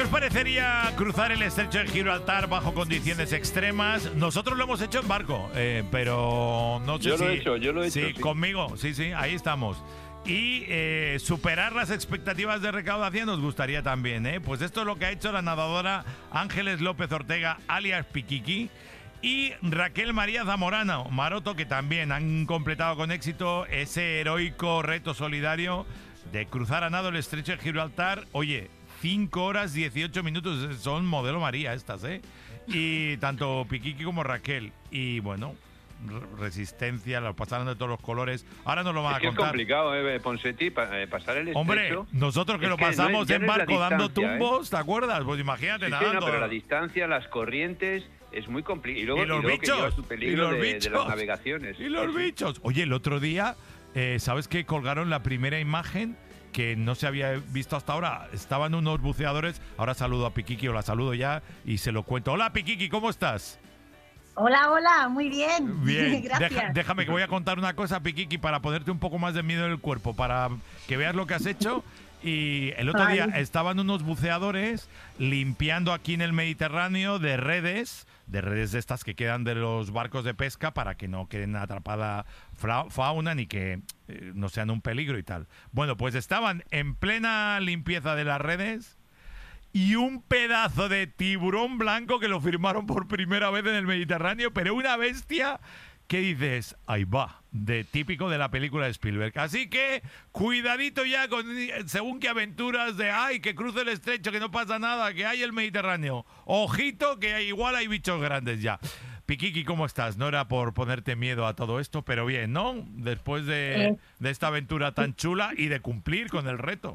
parecería cruzar el estrecho de Gibraltar bajo condiciones extremas? Nosotros lo hemos hecho en barco, pero no sé Yo si... lo he hecho. Sí, conmigo, sí, ahí estamos. Y superar las expectativas de recaudación nos gustaría también, ¿eh? Pues esto es lo que ha hecho la nadadora Ángeles López Ortega, alias Piquiqui, y Raquel María Zamorano Maroto, que también han completado con éxito ese heroico reto solidario de cruzar a nado el estrecho de Gibraltar. Oye, 5 horas 18 minutos, son modelo María estas, ¿eh? Y tanto Piquiqui como Raquel. Y bueno, resistencia, lo pasaron de todos los colores. Ahora nos lo van a contar. Es complicado, Ponseti, pasar el estrecho. Hombre, nosotros que lo pasamos en barco dando tumbos, ¿te acuerdas? Pues imagínate, sí, nadando. Sí, no, pero la distancia, las corrientes, es muy complicado. Y luego, los que bichos, lleva su peligro de las navegaciones. Y los bichos. Oye, el otro día, ¿sabes qué? Colgaron la primera imagen que no se había visto hasta ahora. Estaban unos buceadores. Ahora saludo a Piquiqui, o la saludo ya y se lo cuento. Hola, Piquiqui, ¿cómo estás? Hola, muy bien. Bien, gracias. Déjame que voy a contar una cosa, Piquiqui, para ponerte un poco más de miedo en el cuerpo, para que veas lo que has hecho. Y el otro día estaban unos buceadores limpiando aquí en el Mediterráneo de redes de estas que quedan de los barcos de pesca para que no queden atrapada fauna ni que no sean un peligro y tal. Bueno, pues estaban en plena limpieza de las redes y un pedazo de tiburón blanco que lo firmaron por primera vez en el Mediterráneo, pero una bestia que dices, ahí va, de típico de la película de Spielberg. Así que cuidadito ya con según qué aventuras de que cruce el estrecho, que no pasa nada, que hay el Mediterráneo. Ojito que igual hay bichos grandes ya. Piquiqui, ¿cómo estás? No era por ponerte miedo a todo esto, pero bien, ¿no? Después de esta aventura tan chula y de cumplir con el reto.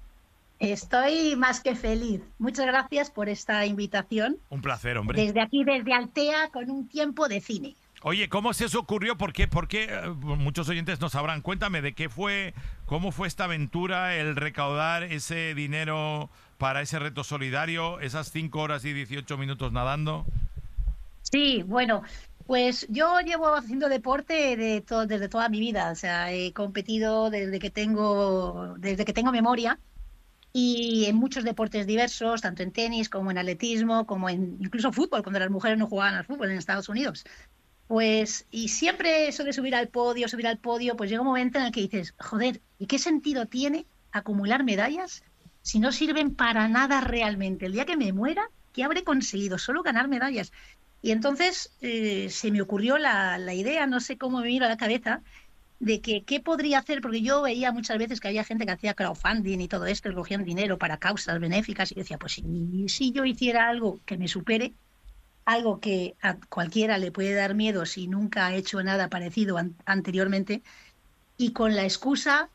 Estoy más que feliz. Muchas gracias por esta invitación. Un placer, hombre. Desde aquí, desde Altea, con un tiempo de cine. Oye, ¿cómo se os ocurrió? ¿Por qué? Muchos oyentes no sabrán. Cuéntame cómo fue esta aventura, el recaudar ese dinero para ese reto solidario, esas 5 horas y 18 minutos nadando. Sí, bueno, pues yo llevo haciendo deporte desde toda mi vida. O sea, he competido desde que tengo memoria y en muchos deportes diversos, tanto en tenis como en atletismo, como en incluso fútbol, cuando las mujeres no jugaban al fútbol en Estados Unidos. Pues, y siempre eso de subir al podio, pues llega un momento en el que dices, joder, ¿y qué sentido tiene acumular medallas si no sirven para nada realmente? El día que me muera, ¿qué habré conseguido? Solo ganar medallas. Y entonces se me ocurrió la idea, no sé cómo me vino a la cabeza, de que qué podría hacer, porque yo veía muchas veces que había gente que hacía crowdfunding y todo esto, y cogían dinero para causas benéficas, y yo decía, pues si yo hiciera algo que me supere, algo que a cualquiera le puede dar miedo si nunca ha hecho nada parecido anteriormente, y con la excusa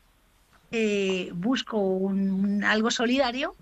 busco algo solidario,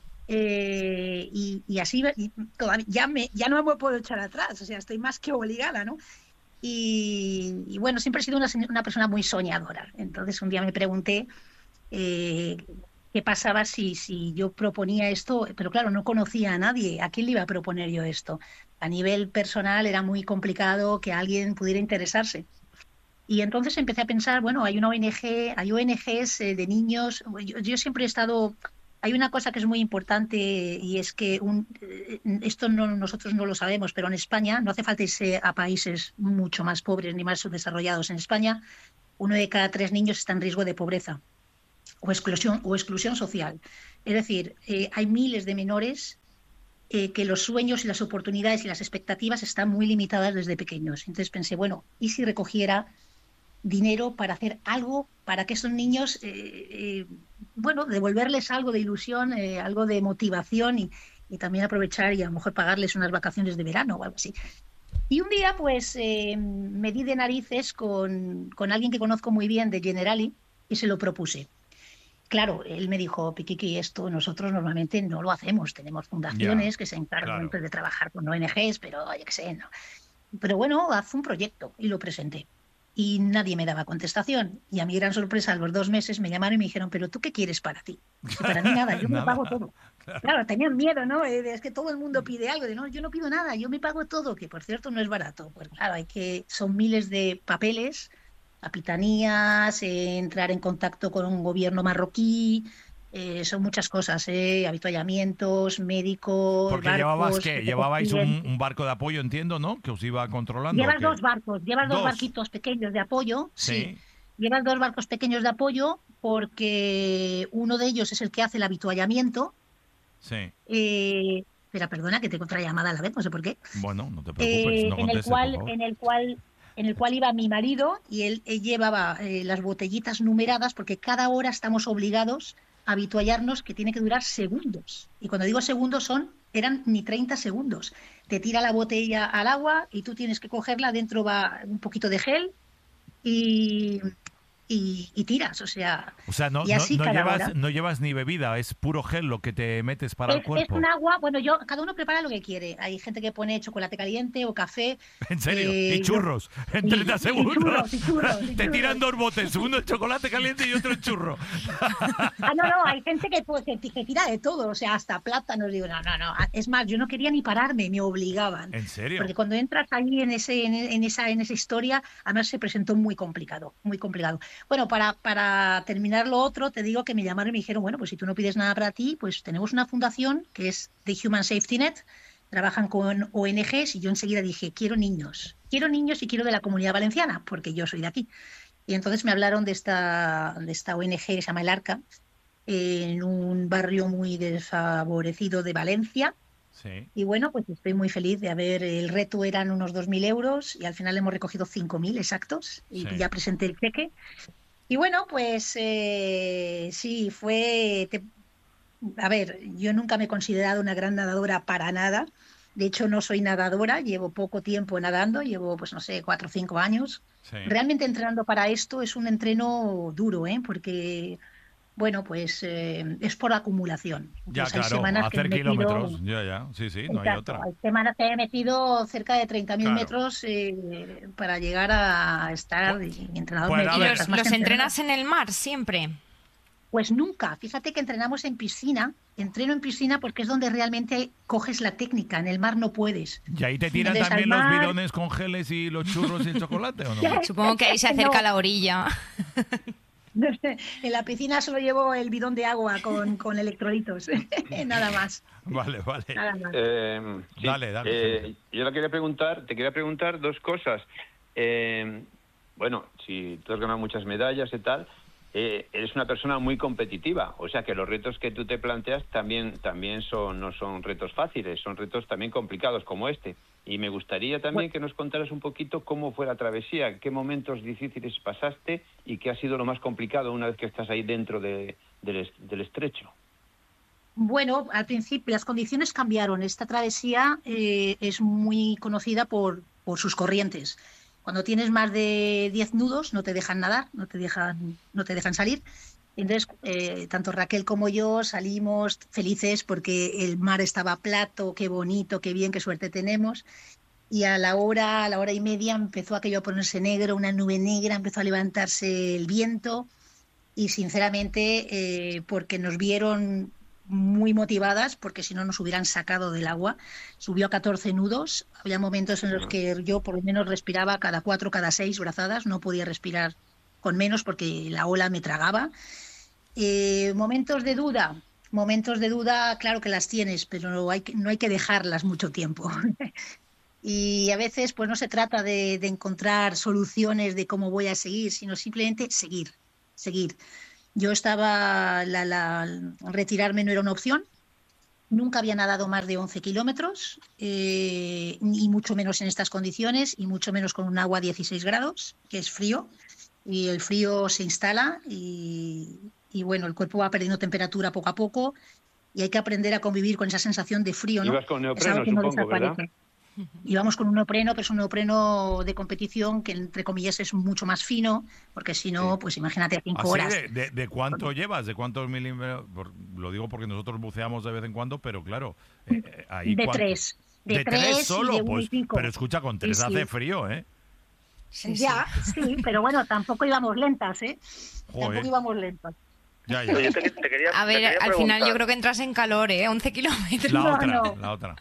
y así todavía, ya no me puedo echar atrás, o sea, estoy más que obligada, ¿no? Y bueno, siempre he sido una persona muy soñadora. Entonces un día me pregunté qué pasaba si yo proponía esto, pero claro, no conocía a nadie. ¿A quién le iba a proponer yo esto? A nivel personal era muy complicado que alguien pudiera interesarse. Y entonces empecé a pensar, bueno, hay ONGs de niños. Yo siempre he estado... Hay una cosa que es muy importante y es que esto nosotros no lo sabemos, pero en España no hace falta irse a países mucho más pobres ni más subdesarrollados. En España, 1 de cada 3 niños está en riesgo de pobreza o exclusión social. Es decir, hay miles de menores que los sueños y las oportunidades y las expectativas están muy limitadas desde pequeños. Entonces pensé, bueno, ¿y si recogiera dinero para hacer algo para que esos niños, bueno, devolverles algo de ilusión, algo de motivación y también aprovechar y a lo mejor pagarles unas vacaciones de verano o algo así? Y un día pues me di de narices con alguien que conozco muy bien de Generali y se lo propuse. Claro, él me dijo, Piquiqui, esto nosotros normalmente no lo hacemos, tenemos fundaciones que se encargan de trabajar con ONGs, pero yo qué sé, no. Pero bueno, haz un proyecto, y lo presenté. Y nadie me daba contestación. Y a mi gran sorpresa, a los 2 meses me llamaron y me dijeron, ¿pero tú qué quieres para ti? Y para mí nada, yo me pago todo. Claro, tenían miedo, ¿no? Es que todo el mundo pide algo. No, yo no pido nada, yo me pago todo, que por cierto no es barato. Pues claro, son miles de papeles, capitanías, entrar en contacto con un gobierno marroquí, son muchas cosas, avituallamientos, médicos, Porque barcos... llevabais un barco de apoyo, entiendo, ¿no? Que os iba controlando. Llevas dos barcos, llevas dos barquitos pequeños de apoyo, sí. Llevas dos barcos pequeños de apoyo porque uno de ellos es el que hace el avituallamiento. Sí. Espera, perdona, que tengo otra llamada a la vez, no sé por qué. Bueno, no te preocupes, no contestes, en el cual iba mi marido y él llevaba las botellitas numeradas porque cada hora estamos obligados a avituallarnos, que tiene que durar segundos. Y cuando digo segundos eran ni 30 segundos. Te tira la botella al agua y tú tienes que cogerla, dentro va un poquito de gel y tiras, o sea no llevas ni bebida, es puro gel lo que te metes para el cuerpo. Es un agua, bueno, cada uno prepara lo que quiere. Hay gente que pone chocolate caliente o café. ¿En serio? ¿Y churros? En 30 segundos. Te tiran dos botes, uno el chocolate caliente y otro el churro. No, hay gente que tira de todo, o sea, hasta plátanos. Digo, no. Es más, yo no quería ni pararme, me obligaban. ¿En serio? Porque cuando entras ahí en esa historia, además se presentó muy complicado, muy complicado. Bueno, para terminar lo otro, te digo que me llamaron y me dijeron, bueno, pues si tú no pides nada para ti, pues tenemos una fundación que es The Human Safety Net, trabajan con ONGs y yo enseguida dije, quiero niños y quiero de la Comunidad Valenciana, porque yo soy de aquí. Y entonces me hablaron de esta ONG que se llama El Arca, en un barrio muy desfavorecido de Valencia. Sí. Y bueno, pues estoy muy feliz de el reto eran unos 2.000 euros y al final hemos recogido 5.000 exactos y ya presenté el cheque. Y bueno, pues sí, a ver, yo nunca me he considerado una gran nadadora para nada. De hecho, no soy nadadora, llevo poco tiempo nadando, llevo, pues no sé, 4 o 5 años. Sí. Realmente entrenando para esto es un entreno duro, porque... Bueno, pues es por acumulación. Ya, pues claro, hacer kilómetros. Sí, no hay otra. Hay semanas que he metido cerca de 30.000 metros para llegar a estar entrenador. ¿Y los entrenas en el mar siempre? Pues nunca. Fíjate que entrenamos en piscina. Entreno en piscina porque es donde realmente coges la técnica. En el mar no puedes. ¿Y ahí te tiran también los bidones con geles y los churros y el chocolate o no? Supongo que ahí se acerca la orilla. En la piscina solo llevo el bidón de agua con electrolitos, nada más. Vale. Nada más. Sí, dale. Yo te quería preguntar dos cosas. Bueno, si tú has ganado muchas medallas y tal, eres una persona muy competitiva, o sea que los retos que tú te planteas también no son retos fáciles, son retos también complicados como este. Y me gustaría también que nos contaras un poquito cómo fue la travesía, qué momentos difíciles pasaste y qué ha sido lo más complicado una vez que estás ahí dentro del estrecho. Bueno, al principio las condiciones cambiaron. Esta travesía es muy conocida por sus corrientes. Cuando tienes más de 10 nudos no te dejan nadar, no te dejan salir. Entonces, tanto Raquel como yo salimos felices porque el mar estaba plato, qué bonito, qué bien, qué suerte tenemos. Y a la hora y media empezó aquello a ponerse negro, una nube negra, empezó a levantarse el viento y sinceramente, porque nos vieron muy motivadas, porque si no nos hubieran sacado del agua, subió a 14 nudos. Había momentos en los que yo por lo menos respiraba cada 4, cada 6 brazadas, no podía respirar con menos porque la ola me tragaba. Momentos de duda, claro que las tienes, pero no hay que dejarlas mucho tiempo. Y a veces pues no se trata de encontrar soluciones de cómo voy a seguir, sino simplemente seguir. Yo estaba, retirarme no era una opción, nunca había nadado más de 11 kilómetros, y mucho menos en estas condiciones, y mucho menos con un agua a 16 grados, que es frío, y el frío se instala y bueno, el cuerpo va perdiendo temperatura poco a poco y hay que aprender a convivir con esa sensación de frío, ¿no? Ibas con neopreno, supongo, ¿verdad? Íbamos con un neopreno, pero es un neopreno de competición que, entre comillas, es mucho más fino, porque si no, pues imagínate a 5 horas. ¿De cuánto llevas? ¿De cuántos milímetros? Lo digo porque nosotros buceamos de vez en cuando, pero claro, ahí de 3. ¿De 3 solo? De pues, pero escucha, con 3 hace frío, ¿eh? Sí, pero bueno, tampoco íbamos lentas, ¿eh? Joder. Tampoco íbamos lentas. Ya. A ver, al final yo creo que entras en calor, 11 kilómetros. La otra.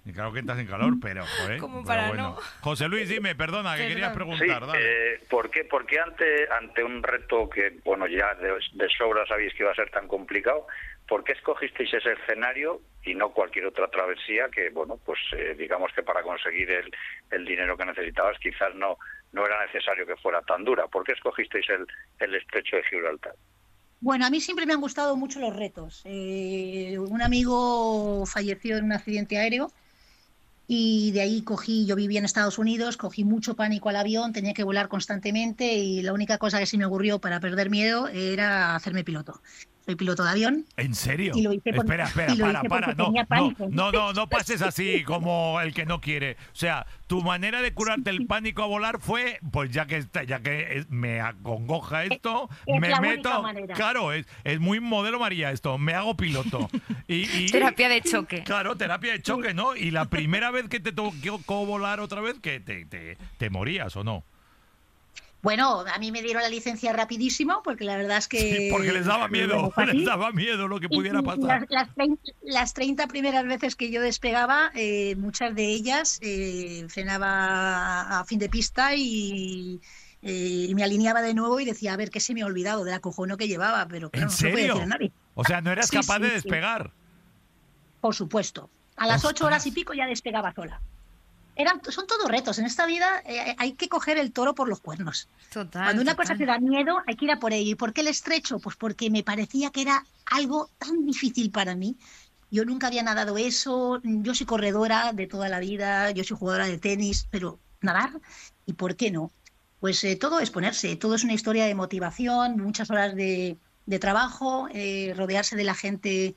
Y claro que estás en calor, pero joder. Como pero para bueno. no. José Luis, dime, perdona, que querías preguntar. Sí, dale. ¿por qué ante un reto que, bueno, ya de sobra sabéis que iba a ser tan complicado, por qué escogisteis ese escenario y no cualquier otra travesía que, bueno, pues digamos que para conseguir el dinero que necesitabas quizás no era necesario que fuera tan dura? ¿Por qué escogisteis el estrecho de Gibraltar? Bueno, a mí siempre me han gustado mucho los retos. Un amigo falleció en un accidente aéreo y de ahí yo vivía en Estados Unidos, cogí mucho pánico al avión, tenía que volar constantemente y la única cosa que se me ocurrió para perder miedo era hacerme piloto. Soy piloto de avión. ¿En serio? Y lo hice Espera, para. No pases así como el que no quiere. O sea, tu manera de curarte el pánico a volar fue, pues ya que me acongoja esto, es me la meto. única manera. Claro, es muy modelo María esto. Me hago piloto. Y Terapia de choque. Claro, terapia de choque, ¿no? Y la primera vez que te tocó volar otra vez, que te morías, ¿o no? Bueno, a mí me dieron la licencia rapidísimo porque la verdad es que... Sí, porque les daba miedo, lo que pudiera pasar. Las 30 primeras veces que yo despegaba, muchas de ellas frenaba a fin de pista y me alineaba de nuevo y decía, a ver, ¿qué se me ha olvidado del acojono que llevaba? Pero claro, ¿En no se lo podía serio? decir a nadie. O sea, ¿no eras capaz de sí. despegar? Por supuesto. A las ¡Ostras! 8 horas y pico ya despegaba sola. Son todos retos. En esta vida hay que coger el toro por los cuernos. Total. Cuando una cosa te da miedo, hay que ir a por ello. ¿Y por qué el estrecho? Pues porque me parecía que era algo tan difícil para mí. Yo nunca había nadado eso. Yo soy corredora de toda la vida. Yo soy jugadora de tenis. Pero nadar, ¿y por qué no? Pues todo es ponerse. Todo es una historia de motivación, muchas horas de trabajo, rodearse de la gente...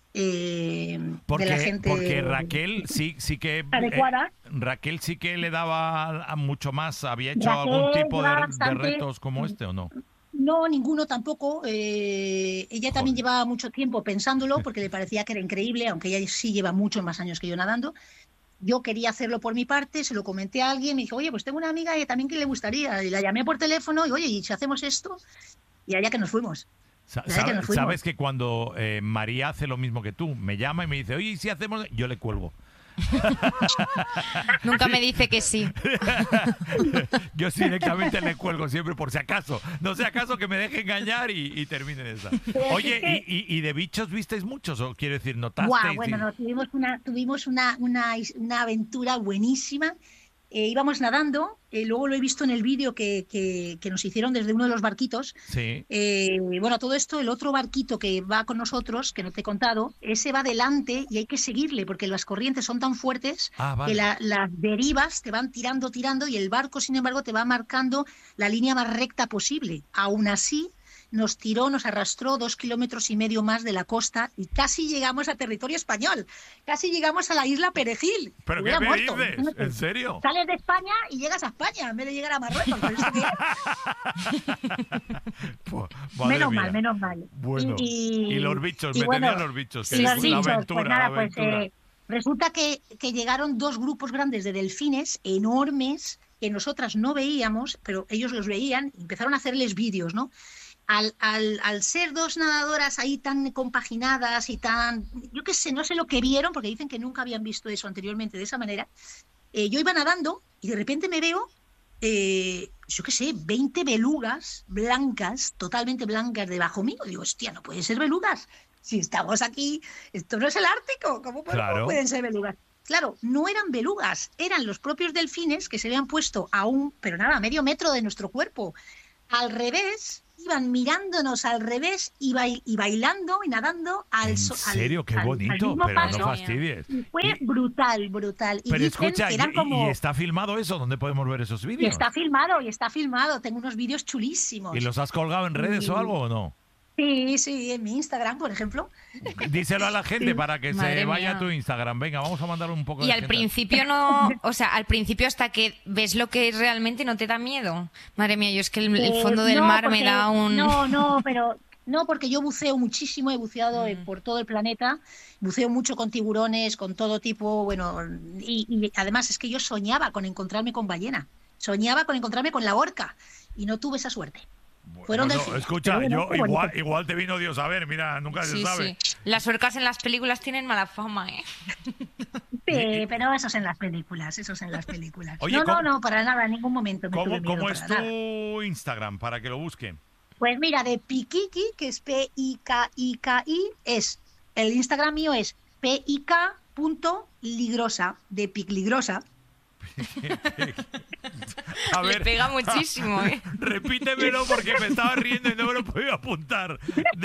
porque Raquel sí que adecuada. Raquel sí que le daba a mucho más. ¿Había hecho Raquel algún tipo de bastante... retos como este o no? No, ninguno tampoco. Ella también llevaba mucho tiempo pensándolo porque le parecía que era increíble, aunque ella sí lleva muchos más años que yo nadando. Yo quería hacerlo por mi parte, se lo comenté a alguien, me dijo, oye, pues tengo una amiga y también que le gustaría. Y la llamé por teléfono y, oye, ¿y si hacemos esto? Y allá que nos fuimos. Sabes que cuando María hace lo mismo que tú, me llama y me dice, oye, ¿y si hacemos? Yo le cuelgo. Nunca me dice que sí. Yo sí directamente le cuelgo siempre por si acaso. No sea acaso que me deje engañar y termine en esa. Oye, ¿y de bichos visteis muchos? ¿O quiero decir, notasteis? Bueno, no, tuvimos una aventura buenísima. Íbamos nadando, luego lo he visto en el vídeo que nos hicieron desde uno de los barquitos. Sí. Bueno, todo esto, el otro barquito que va con nosotros, que no te he contado, ese va adelante y hay que seguirle porque las corrientes son tan fuertes vale. que las derivas te van tirando y el barco, sin embargo, te va marcando la línea más recta posible. Aún así, nos arrastró 2,5 kilómetros más de la costa y casi llegamos a territorio español, casi llegamos a la isla Perejil. ¿Pero qué me dices? ¿En serio? Sales de España y llegas a España en vez de llegar a Marruecos. ¿Por eso qué? Pues, menos mal. Bueno, y los bichos, me bueno, tenían los bichos. Sí, los bichos, aventura, pues nada, aventura. pues resulta que llegaron 2 grupos grandes de delfines enormes que nosotras no veíamos, pero ellos los veían y empezaron a hacerles vídeos, ¿no? Al ser 2 nadadoras ahí tan compaginadas y tan... Yo qué sé, no sé lo que vieron, porque dicen que nunca habían visto eso anteriormente de esa manera. Yo iba nadando y de repente me veo, yo qué sé, 20 belugas blancas, totalmente blancas debajo mío. Digo, hostia, no pueden ser belugas. Si estamos aquí, esto no es el Ártico, ¿cómo pueden ser belugas? Claro, no eran belugas, eran los propios delfines que se habían puesto a a medio metro de nuestro cuerpo. Al revés... Iban mirándonos al revés y bailando y nadando al sol. ¿En serio? ¡Qué bonito! Pero paso. no fastidies. Y fue brutal. Y pero dicen escucha, que eran ¿y está filmado eso? ¿Dónde podemos ver esos vídeos? Y está filmado. Tengo unos vídeos chulísimos. ¿Y los has colgado en redes o algo o no? Sí, en mi Instagram, por ejemplo. Díselo a la gente para que Madre se vaya mía. a tu Instagram. Venga, vamos a mandar un poco de Y al gente. principio no, o sea, al principio hasta que ves lo que es realmente no te da miedo. Madre mía, yo es que el fondo del mar me da un... No, porque yo buceo muchísimo, he buceado por todo el planeta, buceo mucho con tiburones, con todo tipo, bueno, y además es que yo soñaba con encontrarme con ballena, soñaba con encontrarme con la orca y no tuve esa suerte. Fueron delfines. Escucha, Pero bueno, igual te vino Dios a ver, mira, nunca se sabe. Sí. Las orcas en las películas tienen mala fama, ¿eh? Sí, pero eso es en las películas, Oye, no, para nada, en ningún momento me tuve miedo ¿Cómo es para nada. tu Instagram para que lo busquen? Pues mira, de Pikiki, que es P-I-K-I-K-I, el Instagram mío es pik.ligrosa, de Picligrosa. A ver, Le pega muchísimo, ¿eh? Repítemelo porque me estaba riendo y no me lo podía apuntar.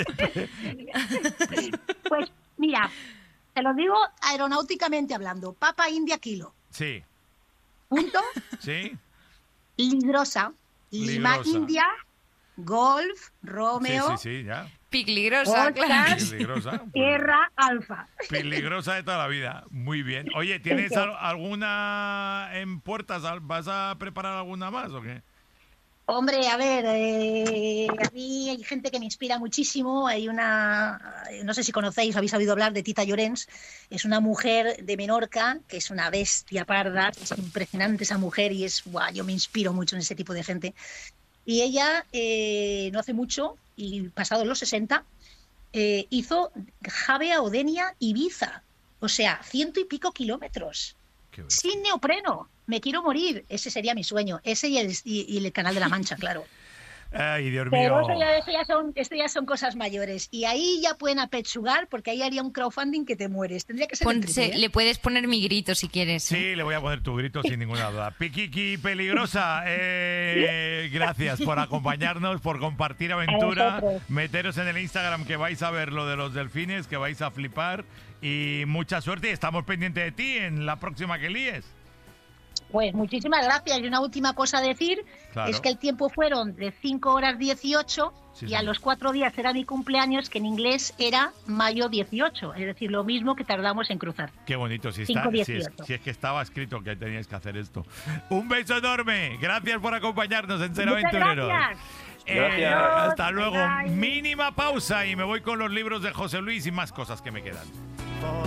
Pues mira, te lo digo aeronáuticamente hablando. Papa India Kilo. Sí. Punto. Sí. Ligrosa. Lima Ligrosa. India. Golf. Romeo. Sí, ya. Picligrosa, claro. Peligrosa. Tierra Alfa. Peligrosa de toda la vida. Muy bien. Oye, ¿tienes alguna en puertas? ¿Vas a preparar alguna más o qué? Hombre, a ver, a mí hay gente que me inspira muchísimo. Hay una, no sé si conocéis o habéis oído hablar de Tita Llorens. Es una mujer de Menorca que es una bestia parda. Es impresionante esa mujer y yo me inspiro mucho en ese tipo de gente. Y ella, no hace mucho, y pasados los 60, hizo Javea, Odenia, Ibiza. O sea, 100 y pico kilómetros. Sin neopreno. Me quiero morir. Ese sería mi sueño. Ese y el Canal de la Mancha, claro. Ay, Dios mío. Pero esto ya son cosas mayores. Y ahí ya pueden apechugar porque ahí haría un crowdfunding que te mueres. Tendría que ser Le puedes poner mi grito si quieres. Sí, le voy a poner tu grito sin ninguna duda. Pikiki Peligrosa, gracias por acompañarnos, por compartir aventura. Meteros en el Instagram que vais a ver lo de los delfines, que vais a flipar. Y mucha suerte y estamos pendientes de ti en la próxima que líes. Pues muchísimas gracias. Y una última cosa a decir, claro, es que el tiempo fueron de 5 horas 18 sí, y sí, a los 4 días era mi cumpleaños, que en inglés era mayo 18, es decir, lo mismo que tardamos en cruzar. Qué bonito, si es que estaba escrito que teníais que hacer esto. Un beso enorme, gracias por acompañarnos en Ser Aventureros. Gracias. Hasta luego. Bye. Mínima pausa y me voy con los libros de José Luis y más cosas que me quedan.